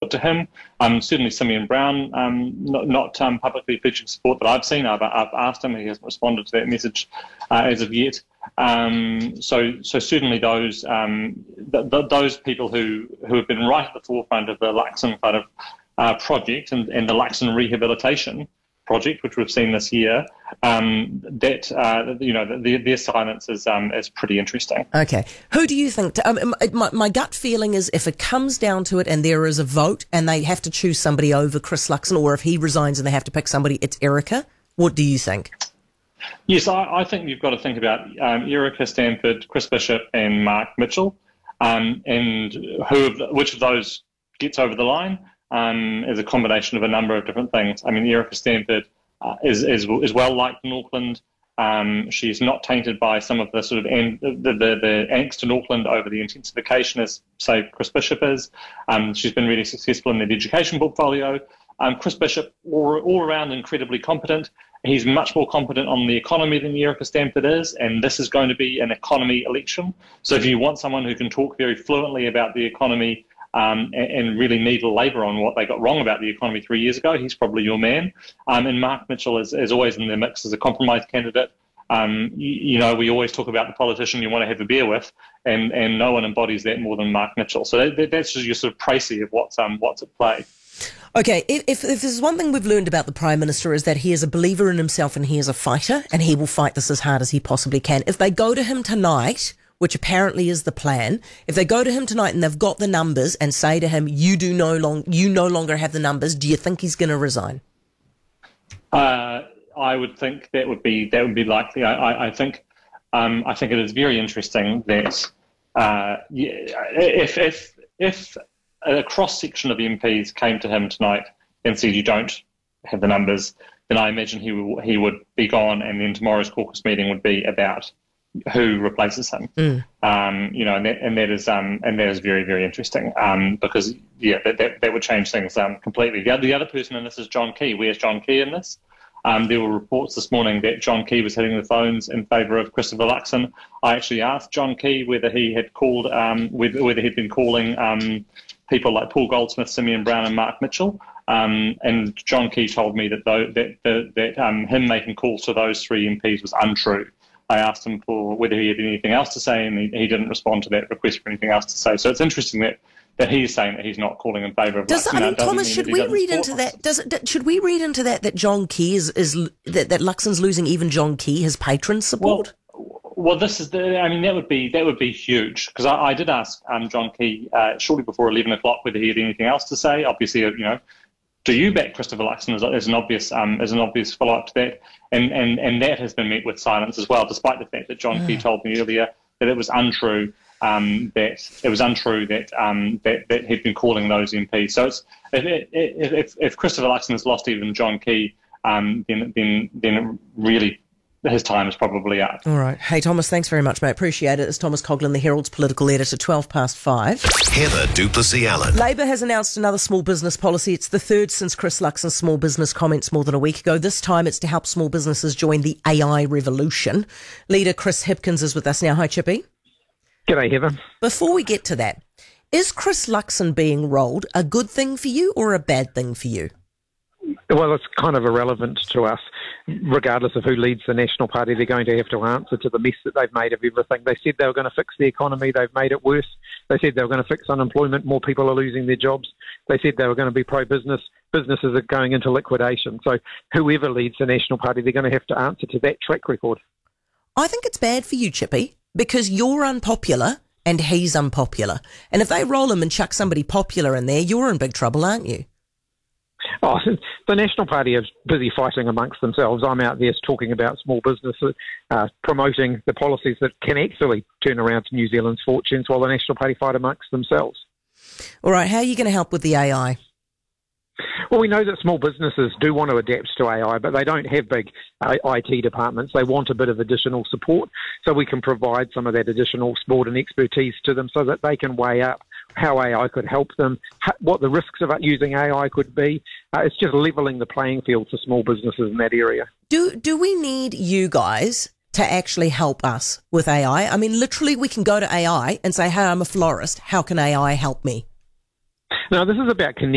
support to him. Certainly Simeon Brown, not publicly pledging support that I've seen. I've asked him, he hasn't responded to that message as of yet. So certainly those people who have been right at the forefront of the Luxon kind of project and the Luxon rehabilitation project, which we've seen this year, their silence is pretty interesting. Okay, who do you think? My gut feeling is if it comes down to it, and there is a vote, and they have to choose somebody over Chris Luxon, or if he resigns and they have to pick somebody, it's Erica. What do you think? Yes, I think you've got to think about Erica Stanford, Chris Bishop, and Mark Mitchell, and which of those gets over the line. Is a combination of a number of different things. I mean, Erica Stanford is well liked in Auckland. She's not tainted by some of the sort of the angst in Auckland over the intensification as, say, Chris Bishop is. She's been really successful in the education portfolio. Chris Bishop, all around incredibly competent. He's much more competent on the economy than Erica Stanford is, and this is going to be an economy election. So if you want someone who can talk very fluently about the economy and really needle labour on what they got wrong about the economy 3 years ago, he's probably your man. And Mark Mitchell is always in the mix as a compromise candidate. We always talk about the politician you want to have a beer with, and no one embodies that more than Mark Mitchell. So that's just your sort of précis of what's at play. Okay, if there's one thing we've learned about the Prime Minister is that he is a believer in himself and he is a fighter, and he will fight this as hard as he possibly can. If they go to him tonight, which apparently is the plan, if they go to him tonight and they've got the numbers and say to him, you no longer have the numbers, do you think he's going to resign? I would think that would be likely. I think it is very interesting that if a cross section of MPs came to him tonight and said you don't have the numbers, then I imagine he would be gone, and then tomorrow's caucus meeting would be about who replaces him. And that is very, very interesting, because that would change things completely. The other person in this is John Key. Where's John Key in this? There were reports this morning that John Key was hitting the phones in favour of Christopher Luxon. I actually asked John Key whether he had called, whether he'd been calling people like Paul Goldsmith, Simeon Brown, and Mark Mitchell. And John Key told me that him making calls to those three MPs was untrue. I asked him for whether he had anything else to say, and he didn't respond to that request for anything else to say. So it's interesting that he's saying that he's not calling in favour of Luxon. Thomas, should we read into that? Should we read into that John Key is that Luxon's losing even John Key, his patron support? Well, this is that would be huge, because I did ask John Key shortly before 11 o'clock whether he had anything else to say. Obviously, do you back Christopher Luxon as an obvious follow-up to that? And that has been met with silence as well, despite the fact that John Key told me earlier that it was untrue that he'd been calling those MPs. So if Christopher Luxon has lost even John Key, then it really his time is probably up. All right. Hey, Thomas, thanks very much, mate. Appreciate it. It's Thomas Coughlin, the Herald's political editor, 5:12. Heather Duplessis-Allen. Labor has announced another small business policy. It's the third since Chris Luxon's small business comments more than a week ago. This time it's to help small businesses join the AI revolution. Leader Chris Hipkins is with us now. Hi, Chippy. G'day, Heather. Before we get to that, is Chris Luxon being rolled a good thing for you or a bad thing for you? Well, it's kind of irrelevant to us. Regardless of who leads the National Party, they're going to have to answer to the mess that they've made of everything. They said they were going to fix the economy. They've made it worse. They said they were going to fix unemployment. More people are losing their jobs. They said they were going to be pro-business. Businesses are going into liquidation. So whoever leads the National Party, they're going to have to answer to that track record. I think it's bad for you, Chippy, because you're unpopular and he's unpopular. And if they roll him and chuck somebody popular in there, you're in big trouble, aren't you? Oh, the National Party is busy fighting amongst themselves. I'm out there talking about small businesses, promoting the policies that can actually turn around to New Zealand's fortunes, while the National Party fight amongst themselves. All right, how are you going to help with the AI? Well, we know that small businesses do want to adapt to AI, but they don't have big IT departments. They want a bit of additional support, so we can provide some of that additional support and expertise to them so that they can weigh up how AI could help them, what the risks of using AI could be. It's just levelling the playing field for small businesses in that area. Do we need you guys to actually help us with AI? I mean, literally, we can go to AI and say, hey, I'm a florist. How can AI help me? No, this is about connecting